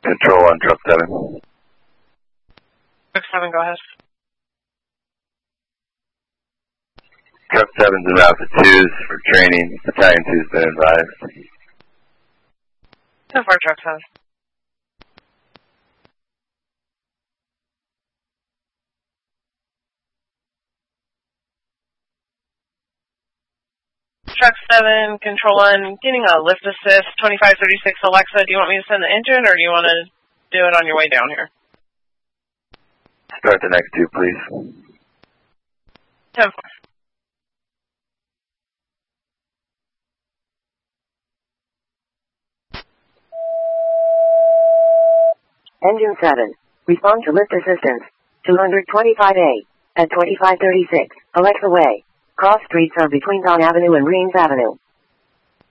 Control on truck 7. Truck 7, go ahead. Truck 7's in Alpha 2s for training. Battalion 2's been advised. So far, truck 7. Truck 7, Control 1, getting a lift assist, 2536 Alexa. Do you want me to send the engine, or do you want to do it on your way down here? Start the next 2, please. 10-4. Engine 7. Respond to lift assistance. 225A. At 2536, Alexa Way. Cross streets are between Don Avenue and Reams Avenue.